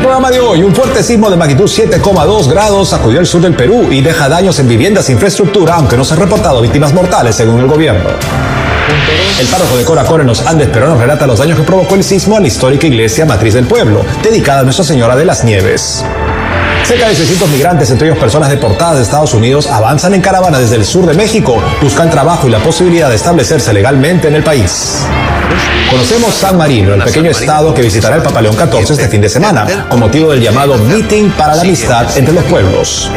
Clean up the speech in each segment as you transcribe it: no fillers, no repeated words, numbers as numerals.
programa de hoy, un fuerte sismo de magnitud 7,2 grados sacudió el sur del Perú y deja daños en viviendas e infraestructura, aunque no se han reportado víctimas mortales según el gobierno. El párroco de Cora Cora en los Andes peruanos relata los daños que provocó el sismo a la histórica iglesia matriz del pueblo, dedicada a Nuestra Señora de las Nieves. Cerca de 600 migrantes, entre ellos personas deportadas de Estados Unidos, avanzan en caravana desde el sur de México, buscan trabajo y la posibilidad de establecerse legalmente en el país. Conocemos San Marino, el pequeño estado que visitará el Papa León XIV este fin de semana, con motivo del llamado Meeting para la Amistad entre los Pueblos.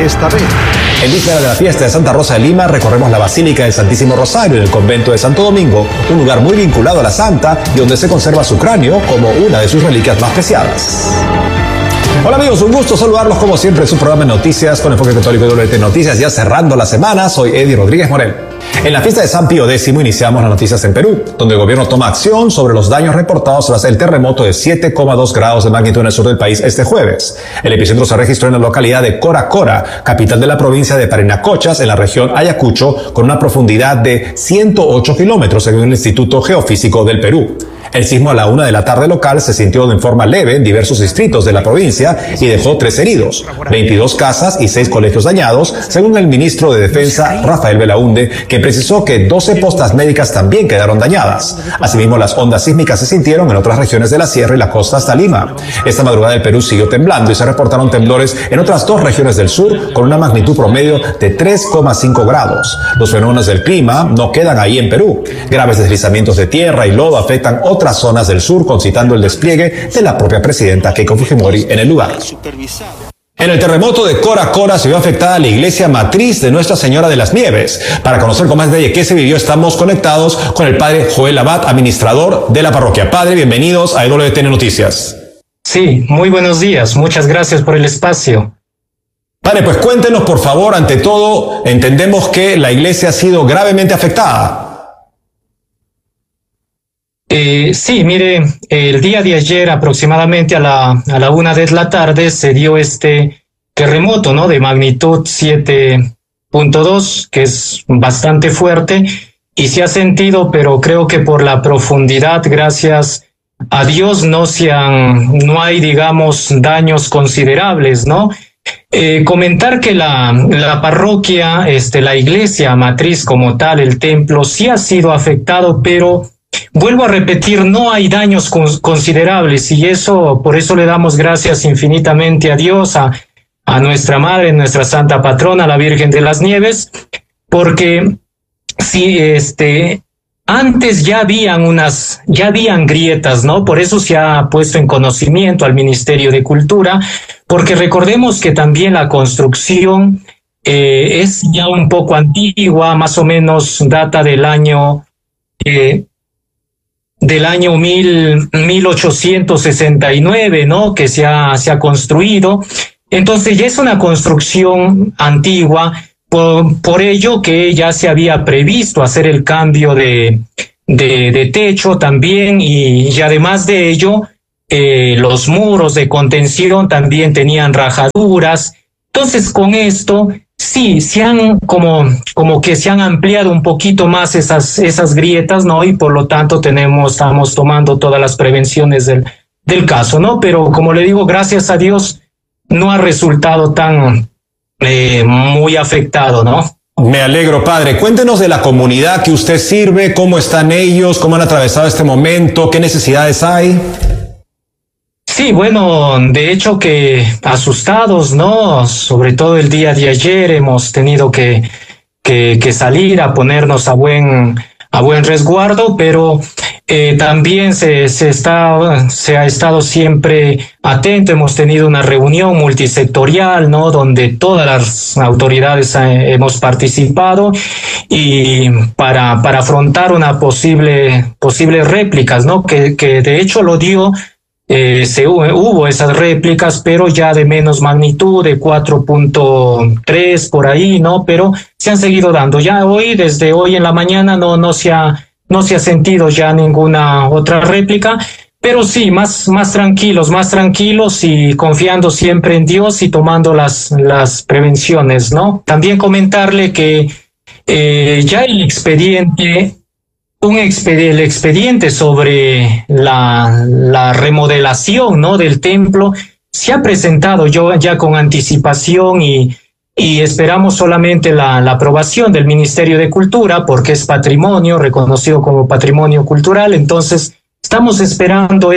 En víspera de la fiesta de Santa Rosa de Lima, recorremos la Basílica del Santísimo Rosario en el convento de Santo Domingo, un lugar muy vinculado a la Santa y donde se conserva su cráneo como una de sus reliquias más preciadas. Hola amigos, un gusto saludarlos como siempre en su programa de noticias con Enfoque Católico de WT Noticias, ya cerrando la semana. Soy Eddie Rodríguez Morel. En la fiesta de San Pío X iniciamos las noticias en Perú, donde el gobierno toma acción sobre los daños reportados tras el terremoto de 7,2 grados de magnitud en el sur del país este jueves. El epicentro se registró en la localidad de Cora Cora, capital de la provincia de Parinacochas, en la región Ayacucho, con una profundidad de 108 kilómetros según el Instituto Geofísico del Perú. El sismo a la 1 de la tarde local se sintió en forma leve en diversos distritos de la provincia y dejó 3 heridos, 22 casas y 6 colegios dañados, según el ministro de Defensa, Rafael Belaunde, que precisó que 12 postas médicas también quedaron dañadas. Asimismo, las ondas sísmicas se sintieron en otras regiones de la sierra y la costa hasta Lima. Esta madrugada el Perú siguió temblando y se reportaron temblores en otras 2 regiones del sur con una magnitud promedio de 3,5 grados. Los fenómenos del clima no quedan ahí en Perú. Graves deslizamientos de tierra y lodo afectan otras zonas del sur, concitando el despliegue de la propia presidenta Keiko Fujimori en el lugar. En el terremoto de Cora Cora se vio afectada la iglesia matriz de Nuestra Señora de las Nieves. Para conocer con más detalle qué se vivió, estamos conectados con el padre Joel Abad, administrador de la parroquia. Padre, bienvenidos a WTN Noticias. Sí, muy buenos días. Muchas gracias por el espacio. Padre, pues cuéntenos, por favor, ante todo, entendemos que la iglesia ha sido gravemente afectada. Sí, mire, el día de ayer aproximadamente a la 1 de la tarde se dio este terremoto, ¿no? De magnitud 7.2, que es bastante fuerte y se ha sentido, pero creo que por la profundidad, gracias a Dios, no hay, digamos, daños considerables, ¿no? Comentar que la parroquia, la iglesia matriz como tal, el templo, sí ha sido afectado, pero vuelvo a repetir, no hay daños considerables y por eso le damos gracias infinitamente a Dios, a nuestra Madre, nuestra Santa Patrona, la Virgen de las Nieves, porque sí, antes ya habían grietas, ¿no? Por eso se ha puesto en conocimiento al Ministerio de Cultura, porque recordemos que también la construcción es ya un poco antigua, más o menos data del año 1869, ¿no? Que se ha construido. Entonces ya es una construcción antigua, por ello que ya se había previsto hacer el cambio de techo también y además de ello, los muros de contención también tenían rajaduras. Entonces con esto sí, se han como que se han ampliado un poquito más esas grietas, ¿no? Y por lo tanto estamos tomando todas las prevenciones del caso, ¿no? Pero como le digo, gracias a Dios no ha resultado tan muy afectado, ¿no? Me alegro, padre. Cuéntenos de la comunidad que usted sirve, cómo están ellos, cómo han atravesado este momento, qué necesidades hay. Sí, bueno, de hecho que asustados, ¿no? Sobre todo el día de ayer hemos tenido que salir a ponernos a buen resguardo, pero también se ha estado siempre atento. Hemos tenido una reunión multisectorial, ¿no? Donde todas las autoridades hemos participado y para afrontar una posibles réplicas, ¿no? Que de hecho lo dio. Hubo esas réplicas, pero ya de menos magnitud, de 4.3 por ahí, ¿no? Pero se han seguido dando. Ya desde hoy en la mañana no se ha sentido ya ninguna otra réplica, pero sí, más tranquilos y confiando siempre en Dios y tomando las prevenciones, ¿no? También comentarle que ya el expediente sobre la remodelación, ¿no? del templo se ha presentado ya con anticipación y esperamos solamente la aprobación del Ministerio de Cultura porque es patrimonio, reconocido como patrimonio cultural. Entonces, estamos esperando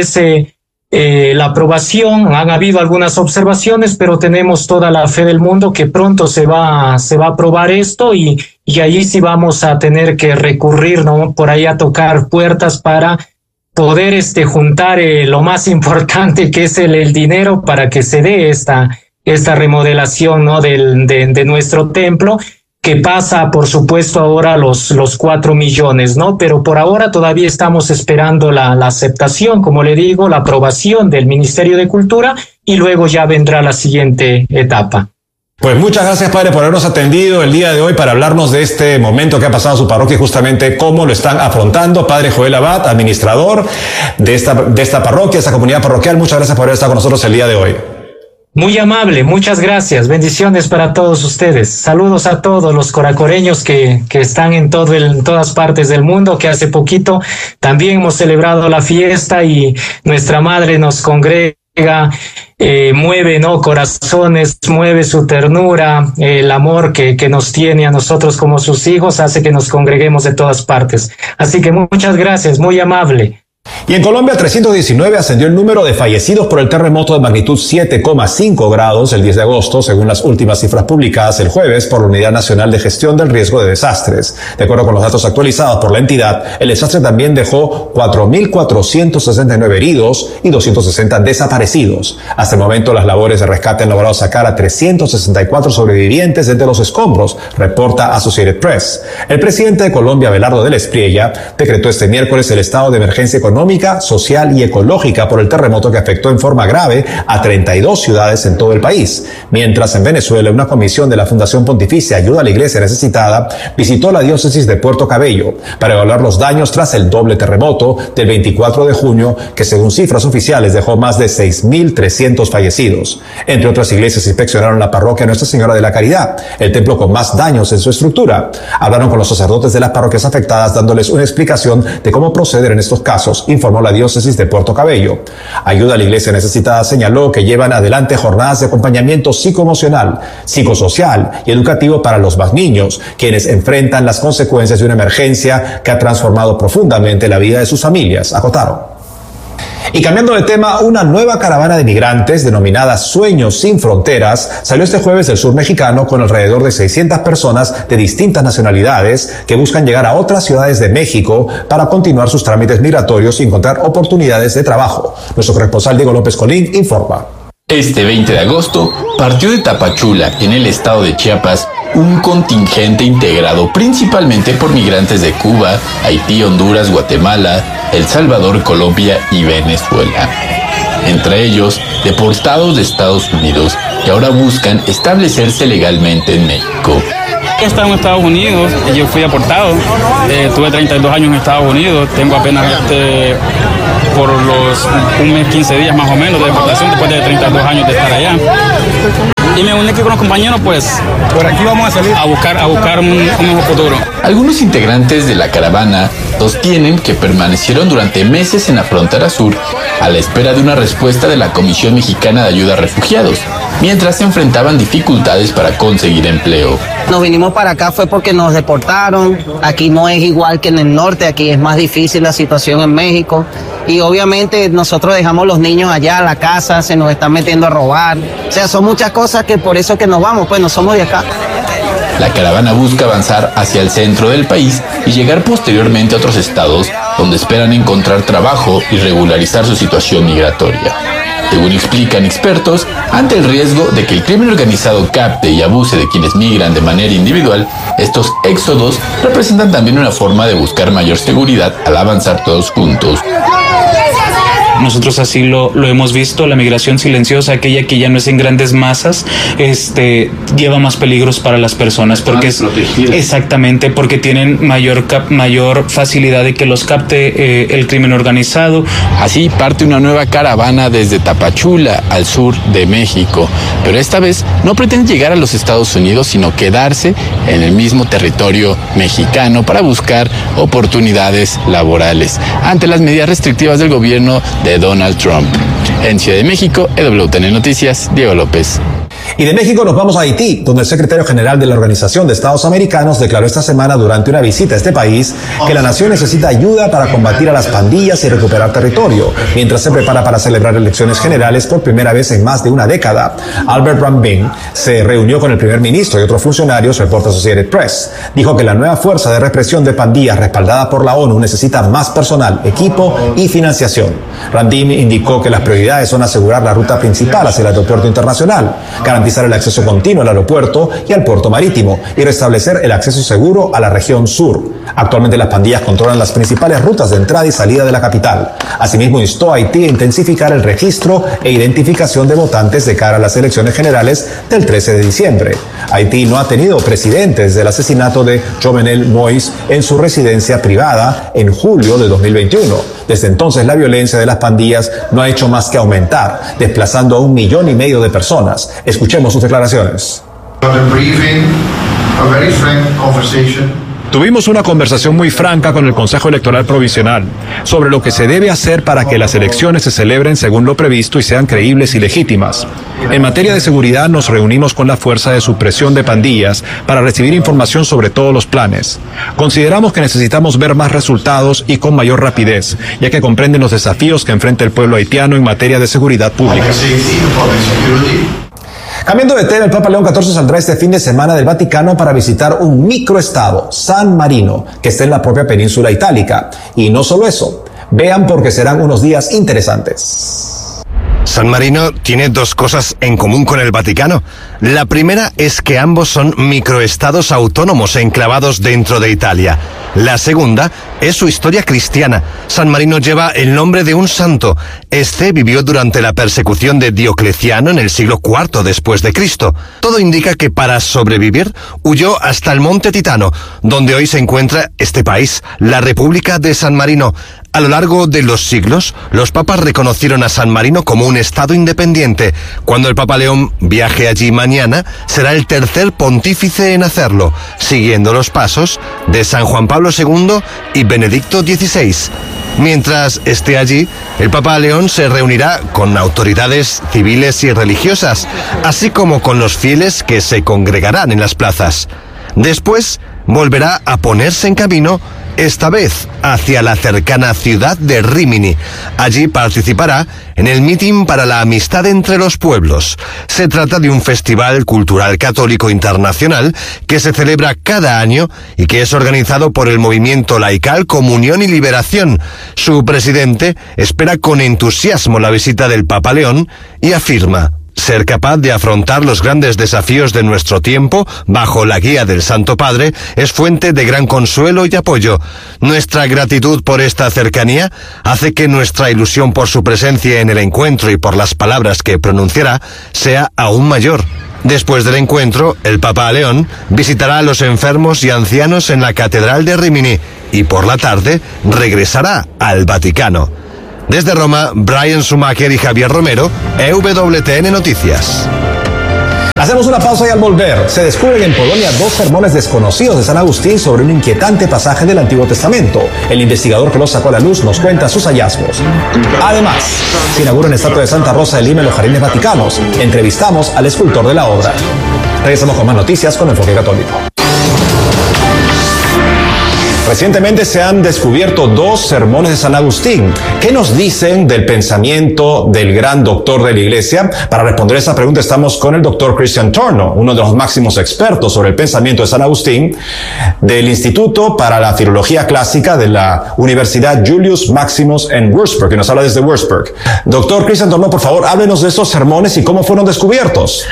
la aprobación. Han habido algunas observaciones, pero tenemos toda la fe del mundo que pronto se va a aprobar esto y allí sí vamos a tener que recurrir, ¿no?, por ahí a tocar puertas para poder juntar lo más importante, que es el dinero para que se dé esta remodelación, ¿no?, de nuestro templo, que pasa, por supuesto, ahora los 4 millones, ¿no? Pero por ahora todavía estamos esperando la aceptación, como le digo, la aprobación del Ministerio de Cultura, y luego ya vendrá la siguiente etapa. Pues muchas gracias, padre, por habernos atendido el día de hoy para hablarnos de este momento que ha pasado a su parroquia y justamente cómo lo están afrontando. Padre Joel Abad, administrador de esta parroquia, esta comunidad parroquial, muchas gracias por haber estado con nosotros el día de hoy. Muy amable, muchas gracias. Bendiciones para todos ustedes. Saludos a todos los coracoreños que están en todas partes del mundo, que hace poquito también hemos celebrado la fiesta y nuestra madre nos congrega, mueve, ¿no?, corazones, mueve su ternura, el amor que nos tiene a nosotros como sus hijos, hace que nos congreguemos de todas partes. Así que muchas gracias, muy amable. Y en Colombia, 319 ascendió el número de fallecidos por el terremoto de magnitud 7,5 grados el 10 de agosto, según las últimas cifras publicadas el jueves por la Unidad Nacional de Gestión del Riesgo de Desastres. De acuerdo con los datos actualizados por la entidad, el desastre también dejó 4.469 heridos y 260 desaparecidos. Hasta el momento, las labores de rescate han logrado sacar a 364 sobrevivientes de entre los escombros, reporta Associated Press. El presidente de Colombia, Abelardo del Espriella, decretó este miércoles el estado de emergencia económica, social y ecológica por el terremoto que afectó en forma grave a 32 ciudades en todo el país. Mientras en Venezuela, una comisión de la Fundación Pontificia Ayuda a la Iglesia Necesitada visitó la diócesis de Puerto Cabello para evaluar los daños tras el doble terremoto del 24 de junio, que según cifras oficiales dejó más de 6.300 fallecidos. Entre otras iglesias inspeccionaron la parroquia Nuestra Señora de la Caridad, el templo con más daños en su estructura. Hablaron con los sacerdotes de las parroquias afectadas dándoles una explicación de cómo proceder en estos casos, informó la diócesis de Puerto Cabello. Ayuda a la Iglesia Necesitada señaló que llevan adelante jornadas de acompañamiento psicoemocional, psicosocial y educativo para los más niños, quienes enfrentan las consecuencias de una emergencia que ha transformado profundamente la vida de sus familias, acotaron. Y cambiando de tema, una nueva caravana de migrantes denominada Sueños Sin Fronteras salió este jueves del sur mexicano con alrededor de 600 personas de distintas nacionalidades que buscan llegar a otras ciudades de México para continuar sus trámites migratorios y encontrar oportunidades de trabajo. Nuestro corresponsal Diego López Colín informa. Este 20 de agosto partió de Tapachula, en el estado de Chiapas, un contingente integrado principalmente por migrantes de Cuba, Haití, Honduras, Guatemala, El Salvador, Colombia y Venezuela. Entre ellos, deportados de Estados Unidos que ahora buscan establecerse legalmente en México. He estado en Estados Unidos, yo fui deportado, tuve 32 años en Estados Unidos, tengo apenas por un mes, 15 días más o menos de deportación después de 32 años de estar allá. Y me uní aquí con los compañeros, pues, por aquí vamos a salir a buscar un mejor futuro. Algunos integrantes de la caravana sostienen que permanecieron durante meses en la frontera sur a la espera de una respuesta de la Comisión Mexicana de Ayuda a Refugiados, mientras se enfrentaban dificultades para conseguir empleo. Nos vinimos para acá fue porque nos deportaron. Aquí no es igual que en el norte, aquí es más difícil la situación en México. Y obviamente nosotros dejamos los niños allá, la casa, se nos están metiendo a robar. O sea, son muchas cosas que por eso que nos vamos, pues no somos de acá. La caravana busca avanzar hacia el centro del país y llegar posteriormente a otros estados donde esperan encontrar trabajo y regularizar su situación migratoria. Según explican expertos, ante el riesgo de que el crimen organizado capte y abuse de quienes migran de manera individual, estos éxodos representan también una forma de buscar mayor seguridad al avanzar todos juntos. Nosotros así lo hemos visto, la migración silenciosa, aquella que ya no es en grandes masas, lleva más peligros para las personas, porque exactamente, porque tienen mayor facilidad de que los capte el crimen organizado. Así parte una nueva caravana desde Tapachula al sur de México, pero esta vez no pretende llegar a los Estados Unidos, sino quedarse en el mismo territorio mexicano para buscar oportunidades laborales ante las medidas restrictivas del gobierno de Donald Trump. En Ciudad de México, EWTN Noticias, Diego López. Y de México nos vamos a Haití, donde el secretario general de la Organización de Estados Americanos declaró esta semana durante una visita a este país que la nación necesita ayuda para combatir a las pandillas y recuperar territorio, mientras se prepara para celebrar elecciones generales por primera vez en más de una década. Albert Rambin se reunió con el primer ministro y otros funcionarios, reporta Associated Press. Dijo que la nueva fuerza de represión de pandillas respaldada por la ONU necesita más personal, equipo y financiación. Rambin indicó que las prioridades son asegurar la ruta principal hacia el aeropuerto internacional, garantizar el acceso continuo al aeropuerto y al puerto marítimo y restablecer el acceso seguro a la región sur. Actualmente las pandillas controlan las principales rutas de entrada y salida de la capital. Asimismo instó a Haití a intensificar el registro e identificación de votantes de cara a las elecciones generales del 13 de diciembre. Haití no ha tenido presidente desde el asesinato de Jovenel Moïse en su residencia privada en julio de 2021. Desde entonces la violencia de las pandillas no ha hecho más que aumentar, desplazando a 1,5 millones de personas. Escuchemos sus declaraciones. Tuvimos una conversación muy franca con el Consejo Electoral Provisional sobre lo que se debe hacer para que las elecciones se celebren según lo previsto y sean creíbles y legítimas. En materia de seguridad nos reunimos con la Fuerza de Supresión de Pandillas para recibir información sobre todos los planes. Consideramos que necesitamos ver más resultados y con mayor rapidez, ya que comprenden los desafíos que enfrenta el pueblo haitiano en materia de seguridad pública. Cambiando de tema, el Papa León XIV saldrá este fin de semana del Vaticano para visitar un microestado, San Marino, que está en la propia península itálica. Y no solo eso, vean porque serán unos días interesantes. San Marino tiene dos cosas en común con el Vaticano. La primera es que ambos son microestados autónomos enclavados dentro de Italia. La segunda es su historia cristiana. San Marino lleva el nombre de un santo. Este vivió durante la persecución de Diocleciano en el siglo IV después de Cristo. Todo indica que para sobrevivir huyó hasta el monte Titano, donde hoy se encuentra este país, la República de San Marino. A lo largo de los siglos, los papas reconocieron a San Marino como un estado independiente. Cuando el Papa León viaje allí mañana, será el tercer pontífice en hacerlo, siguiendo los pasos de San Juan Pablo II y Benedicto XVI. Mientras esté allí, el Papa León se reunirá con autoridades civiles y religiosas, así como con los fieles que se congregarán en las plazas. Después, volverá a ponerse en camino, esta vez hacia la cercana ciudad de Rímini. Allí participará en el Mitin para la Amistad entre los Pueblos. Se trata de un festival cultural católico internacional que se celebra cada año y que es organizado por el movimiento laical Comunión y Liberación. Su presidente espera con entusiasmo la visita del Papa León y afirma: ser capaz de afrontar los grandes desafíos de nuestro tiempo bajo la guía del Santo Padre es fuente de gran consuelo y apoyo. Nuestra gratitud por esta cercanía hace que nuestra ilusión por su presencia en el encuentro y por las palabras que pronunciará sea aún mayor. Después del encuentro, el Papa León visitará a los enfermos y ancianos en la Catedral de Rímini y por la tarde regresará al Vaticano. Desde Roma, Brian Schumacher y Javier Romero, EWTN Noticias. Hacemos una pausa y al volver, se descubren en Polonia 2 sermones desconocidos de San Agustín sobre un inquietante pasaje del Antiguo Testamento. El investigador que los sacó a la luz nos cuenta sus hallazgos. Además, se inaugura una estatua de Santa Rosa de Lima en los Jardines Vaticanos. Entrevistamos al escultor de la obra. Regresamos con más noticias con Enfoque Católico. Recientemente se han descubierto 2 sermones de San Agustín. ¿Qué nos dicen del pensamiento del gran doctor de la Iglesia? Para responder esa pregunta estamos con el doctor Christian Torno, uno de los máximos expertos sobre el pensamiento de San Agustín, del Instituto para la Filología Clásica de la Universidad Julius Maximus en Würzburg, que nos habla desde Würzburg. Doctor Christian Torno, por favor, háblenos de estos sermones y cómo fueron descubiertos.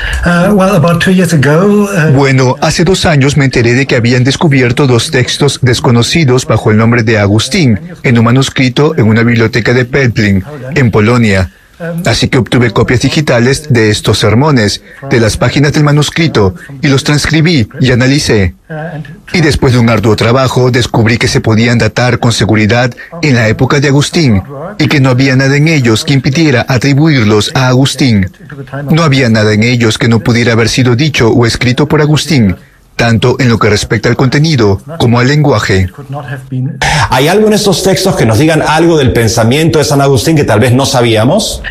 Bueno, hace 2 años me enteré de que habían descubierto 2 textos desconocidos bajo el nombre de Agustín, en un manuscrito en una biblioteca de Pelplin, en Polonia. Así que obtuve copias digitales de estos sermones, de las páginas del manuscrito, y los transcribí y analicé. Y después de un arduo trabajo, descubrí que se podían datar con seguridad en la época de Agustín, y que no había nada en ellos que impidiera atribuirlos a Agustín. No había nada en ellos que no pudiera haber sido dicho o escrito por Agustín. tanto en lo que respecta al contenido como al lenguaje. ¿Hay algo en estos textos que nos digan algo del pensamiento de San Agustín que tal vez no sabíamos?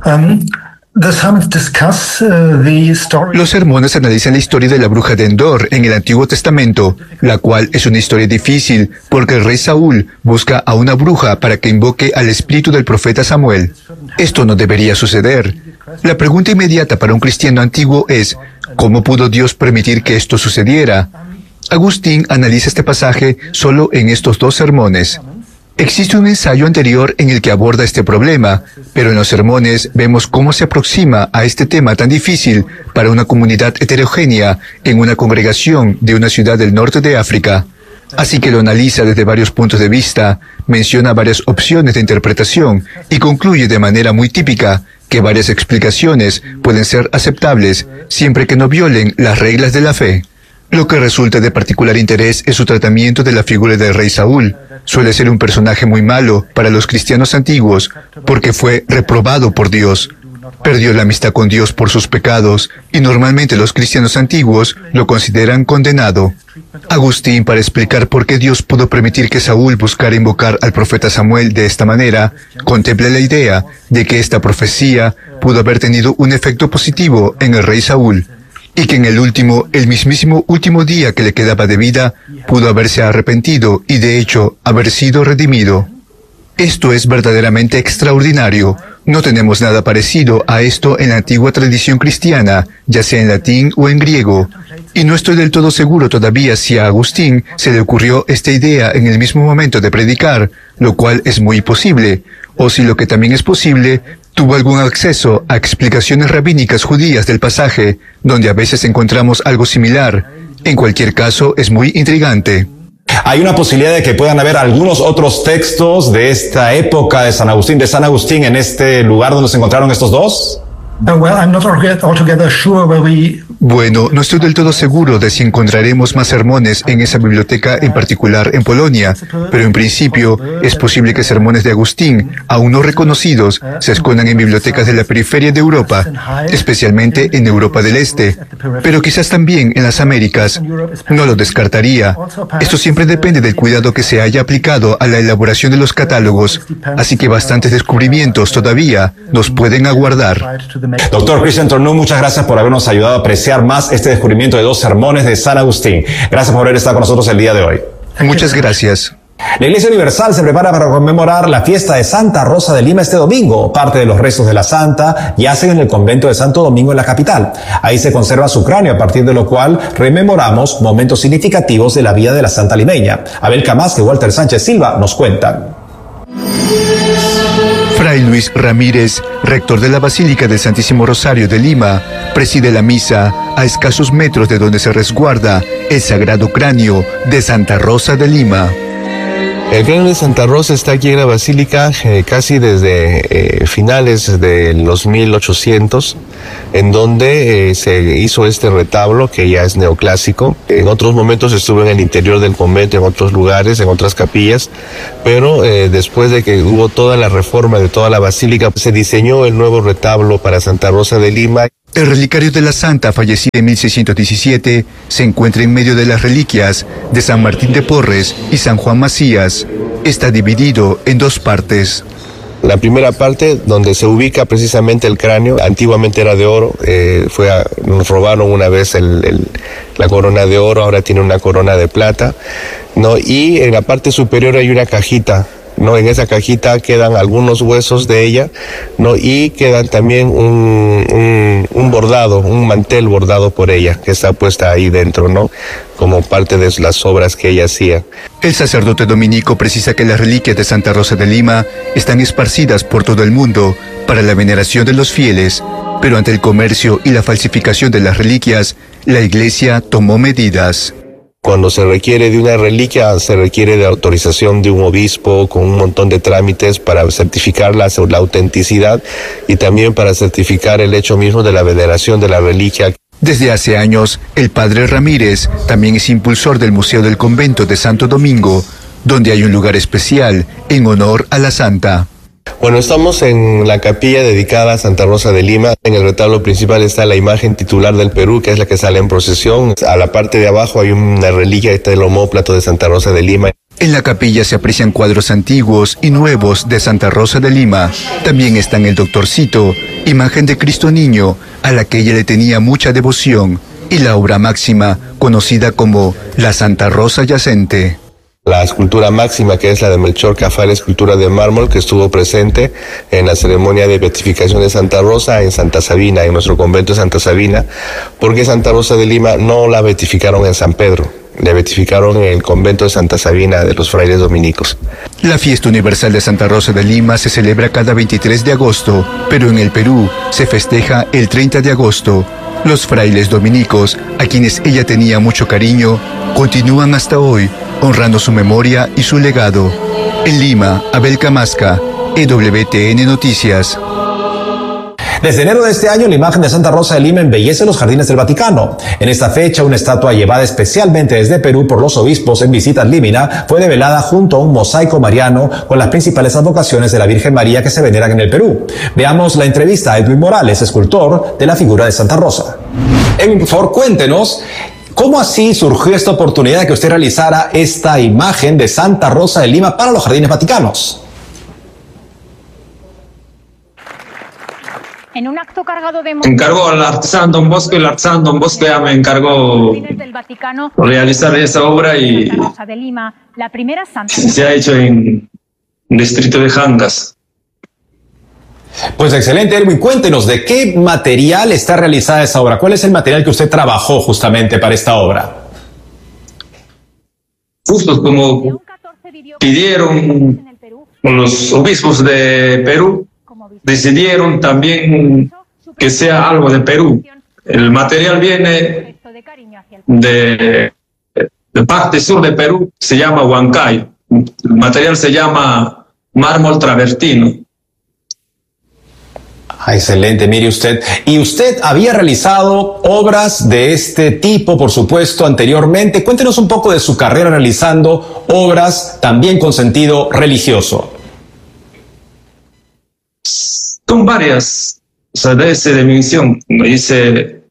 Los sermones analizan la historia de la bruja de Endor en el Antiguo Testamento, la cual es una historia difícil porque el rey Saúl busca a una bruja para que invoque al espíritu del profeta Samuel. Esto no debería suceder. La pregunta inmediata para un cristiano antiguo es, ¿cómo pudo Dios permitir que esto sucediera? Agustín analiza este pasaje solo en estos 2 sermones. Existe un ensayo anterior en el que aborda este problema, pero en los sermones vemos cómo se aproxima a este tema tan difícil para una comunidad heterogénea en una congregación de una ciudad del norte de África. Así que lo analiza desde varios puntos de vista, menciona varias opciones de interpretación y concluye de manera muy típica que varias explicaciones pueden ser aceptables siempre que no violen las reglas de la fe. Lo que resulta de particular interés es su tratamiento de la figura del rey Saúl. Suele ser un personaje muy malo para los cristianos antiguos porque fue reprobado por Dios. Perdió la amistad con Dios por sus pecados y normalmente los cristianos antiguos lo consideran condenado. Agustín, para explicar por qué Dios pudo permitir que Saúl buscara invocar al profeta Samuel de esta manera, contempla la idea de que esta profecía pudo haber tenido un efecto positivo en el rey Saúl, y que en el mismísimo último día que le quedaba de vida, pudo haberse arrepentido y de hecho haber sido redimido. Esto es verdaderamente extraordinario. No tenemos nada parecido a esto en la antigua tradición cristiana, ya sea en latín o en griego. Y no estoy del todo seguro todavía si a Agustín se le ocurrió esta idea en el mismo momento de predicar, lo cual es muy posible, o si lo que también es posible, tuvo algún acceso a explicaciones rabínicas judías del pasaje, donde a veces encontramos algo similar. En cualquier caso, es muy intrigante. ¿Hay una posibilidad de que puedan haber algunos otros textos de esta época de San Agustín en este lugar donde se encontraron estos 2? Bueno, no estoy del todo seguro de si encontraremos más sermones en esa biblioteca en particular en Polonia, pero en principio es posible que sermones de Agustín, aún no reconocidos, se escondan en bibliotecas de la periferia de Europa, especialmente en Europa del Este, pero quizás también en las Américas. No lo descartaría. Esto siempre depende del cuidado que se haya aplicado a la elaboración de los catálogos, así que bastantes descubrimientos todavía nos pueden aguardar. Doctor Christian Tornú, muchas gracias por habernos ayudado a apreciar más este descubrimiento de 2 sermones de San Agustín. Gracias por haber estado con nosotros el día de hoy. Muchas gracias. La Iglesia Universal se prepara para conmemorar la fiesta de Santa Rosa de Lima este domingo. Parte de los restos de la santa yacen en el convento de Santo Domingo en la capital. Ahí se conserva su cráneo, a partir de lo cual rememoramos momentos significativos de la vida de la santa limeña. Abel Camás y Walter Sánchez Silva nos cuentan. Fray Luis Ramírez, rector de la Basílica del Santísimo Rosario de Lima, preside la misa a escasos metros de donde se resguarda el sagrado cráneo de Santa Rosa de Lima. El cráneo de Santa Rosa está aquí en la Basílica casi desde finales de los 1800, en donde se hizo este retablo que ya es neoclásico. En otros momentos estuvo en el interior del convento, en otros lugares, en otras capillas, pero después de que hubo toda la reforma de toda la Basílica, se diseñó el nuevo retablo para Santa Rosa de Lima. El relicario de la santa, fallecida en 1617, se encuentra en medio de las reliquias de San Martín de Porres y San Juan Macías. Está dividido en 2 partes. La primera parte, donde se ubica precisamente el cráneo, antiguamente era de oro, nos robaron una vez la corona de oro, ahora tiene una corona de plata, ¿no? Y en la parte superior hay una cajita, ¿no? En esa cajita quedan algunos huesos de ella, ¿no? Y quedan también un bordado, un mantel bordado por ella, que está puesta ahí dentro, ¿no? Como parte de las obras que ella hacía. El sacerdote dominico precisa que las reliquias de Santa Rosa de Lima están esparcidas por todo el mundo para la veneración de los fieles, pero ante el comercio y la falsificación de las reliquias, la Iglesia tomó medidas. Cuando se requiere de una reliquia, se requiere de autorización de un obispo con un montón de trámites para certificar la autenticidad y también para certificar el hecho mismo de la veneración de la reliquia. Desde hace años, el padre Ramírez también es impulsor del Museo del Convento de Santo Domingo, donde hay un lugar especial en honor a la santa. Bueno, estamos en la capilla dedicada a Santa Rosa de Lima. En el retablo principal está la imagen titular del Perú, que es la que sale en procesión. A la parte de abajo hay una reliquia, está el omóplato de Santa Rosa de Lima. En la capilla se aprecian cuadros antiguos y nuevos de Santa Rosa de Lima. También están el Doctorcito, imagen de Cristo Niño, a la que ella le tenía mucha devoción, y la obra máxima, conocida como la Santa Rosa Yacente. La escultura máxima, que es la de Melchor Cafal, escultura de mármol, que estuvo presente en la ceremonia de beatificación de Santa Rosa en Santa Sabina, en nuestro convento de Santa Sabina, porque Santa Rosa de Lima no la beatificaron en San Pedro, la beatificaron en el convento de Santa Sabina de los frailes dominicos. La fiesta universal de Santa Rosa de Lima se celebra cada 23 de agosto, pero en el Perú se festeja el 30 de agosto. Los frailes dominicos, a quienes ella tenía mucho cariño, continúan hasta hoy honrando su memoria y su legado. En Lima, Abel Camasca, EWTN Noticias. Desde enero de este año, la imagen de Santa Rosa de Lima embellece los jardines del Vaticano. En esta fecha, una estatua llevada especialmente desde Perú por los obispos en visitas Límina fue develada junto a un mosaico mariano con las principales advocaciones de la Virgen María que se veneran en el Perú. Veamos la entrevista a Edwin Morales, escultor de la figura de Santa Rosa. Edwin, por favor, cuéntenos, ¿cómo así surgió esta oportunidad de que usted realizara esta imagen de Santa Rosa de Lima para los jardines vaticanos? En un acto cargado de... Encargó al artesano Don Bosco, y el artesano Don Bosco ya me encargó realizar esa obra y se ha hecho en el distrito de Jangas. Pues excelente, Edwin. Cuéntenos, ¿de qué material está realizada esa obra? ¿Cuál es el material que usted trabajó justamente para esta obra? Justo como pidieron los obispos de Perú, decidieron también que sea algo de Perú. El material viene de parte sur de Perú, se llama Huancayo. El material se llama mármol travertino. Excelente, mire usted. Y usted había realizado obras de este tipo, por supuesto, anteriormente. Cuéntenos un poco de su carrera realizando obras también con sentido religioso. Son varias, o sea, de esa dimensión. Hice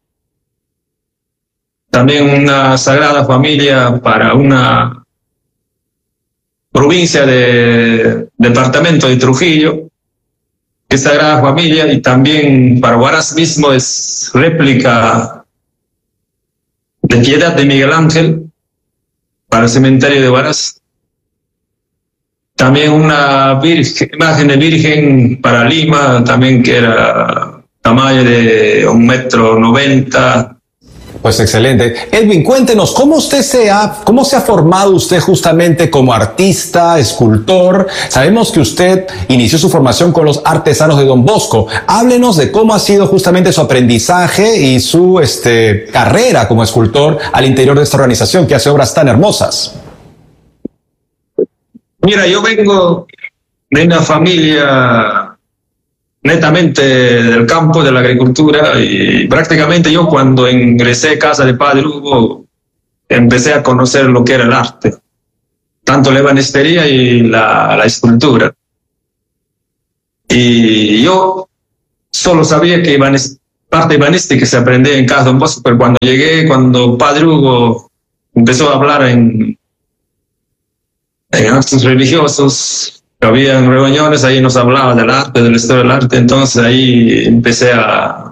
también una Sagrada Familia para una provincia de departamento de Trujillo, que es Sagrada Familia, y también para Huaraz mismo es réplica de Piedad de Miguel Ángel para el cementerio de Huaraz. También una imagen de Virgen para Lima, también que era tamaño de 1,90 m. Pues excelente. Edwin, cuéntenos, ¿cómo se ha formado usted justamente como artista, escultor? Sabemos que usted inició su formación con los artesanos de Don Bosco. Háblenos de cómo ha sido justamente su aprendizaje y su carrera como escultor al interior de esta organización que hace obras tan hermosas. Mira, yo vengo de una familia netamente del campo, de la agricultura, y prácticamente yo cuando ingresé a casa de Padre Hugo empecé a conocer lo que era el arte, tanto la ebanistería y la escultura. Y yo solo sabía que parte ebanística se aprendía en casa de Don Bosco, pero cuando Padre Hugo empezó a hablar en actos religiosos, había reuniones, ahí nos hablaba del arte, de la historia del arte, entonces ahí empecé a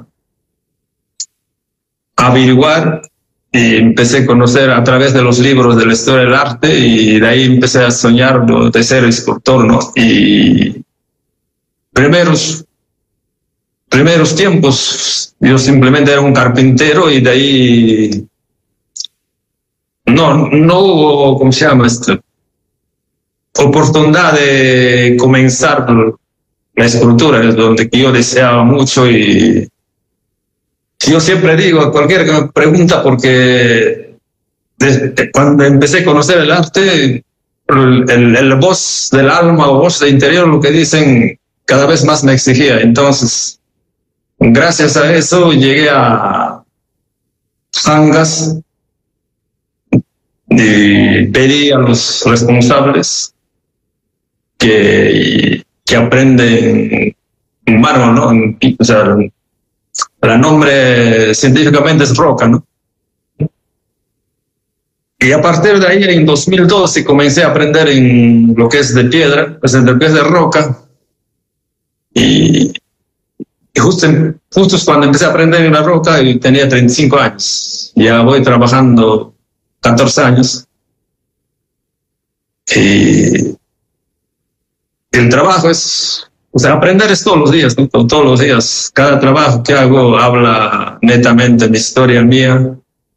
averiguar y empecé a conocer a través de los libros de la historia del arte, y de ahí empecé a soñar de ser escultor, ¿no? Y primeros tiempos yo simplemente era un carpintero, y de ahí no hubo, ¿cómo se llama esto?, oportunidad de comenzar la escultura, es donde yo deseaba mucho. Y yo siempre digo a cualquiera que me pregunta, porque cuando empecé a conocer el arte, el voz del alma o voz del interior, lo que dicen, cada vez más me exigía. Entonces, gracias a eso llegué a Jangas y pedí a los responsables que que aprenden en mármol, ¿no? O sea, el nombre científicamente es roca, ¿no? Y a partir de ahí, en 2012, comencé a aprender en lo que es de piedra, pues en lo que es de roca. Y justo cuando empecé a aprender en la roca, y tenía 35 años. Ya voy trabajando 14 años. Y el trabajo es, o sea, aprender es todos los días, ¿no? Todos los días. Cada trabajo que hago habla netamente de mi historia mía.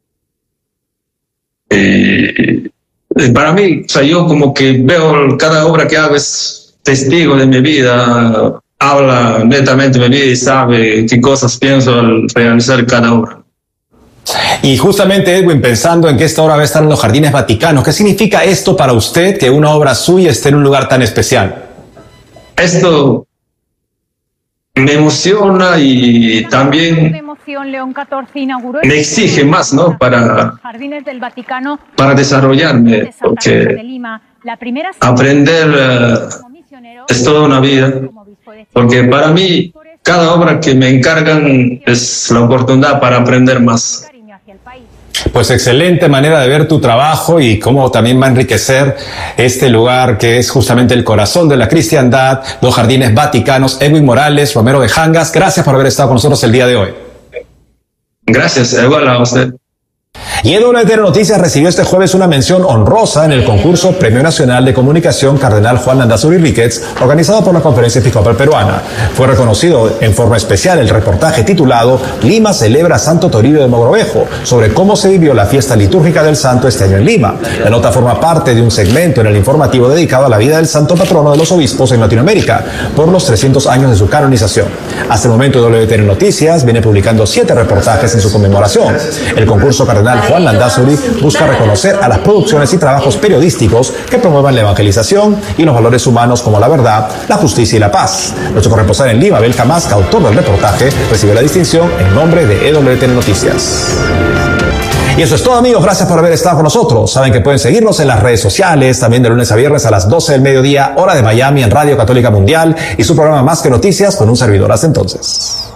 Para mí, o sea, yo como que veo cada obra que hago es testigo de mi vida, habla netamente de mi vida y sabe qué cosas pienso al realizar cada obra. Y justamente, Edwin, pensando en que esta obra va a estar en los Jardines Vaticanos, ¿qué significa esto para usted, que una obra suya esté en un lugar tan especial? Esto me emociona y también me exige más, ¿no? Para desarrollarme, porque aprender es toda una vida, porque para mí cada obra que me encargan es la oportunidad para aprender más. Pues excelente manera de ver tu trabajo y cómo también va a enriquecer este lugar que es justamente el corazón de la cristiandad, los Jardines Vaticanos. Edwin Morales, Romero de Jangas, gracias por haber estado con nosotros el día de hoy. Gracias, igual a usted. Y EWTN Noticias recibió este jueves una mención honrosa en el concurso Premio Nacional de Comunicación Cardenal Juan Landázuri Riquets, organizado por la Conferencia Episcopal Peruana. Fue reconocido en forma especial el reportaje titulado Lima celebra Santo Toribio de Mogrovejo, sobre cómo se vivió la fiesta litúrgica del santo este año en Lima. La nota forma parte de un segmento en el informativo dedicado a la vida del santo patrono de los obispos en Latinoamérica, por los 300 años de su canonización. Hasta el momento, EWTN Noticias viene publicando 7 reportajes en su conmemoración. El concurso Cardenal Juan Landázuri busca reconocer a las producciones y trabajos periodísticos que promuevan la evangelización y los valores humanos como la verdad, la justicia y la paz. Nuestro corresponsal en Lima, Abel Camasca, autor del reportaje, recibe la distinción en nombre de EWTN Noticias. Y eso es todo, amigos. Gracias por haber estado con nosotros. Saben que pueden seguirnos en las redes sociales, también de lunes a viernes a las 12 del mediodía, hora de Miami, en Radio Católica Mundial, y su programa Más que Noticias con un servidor. Hasta entonces.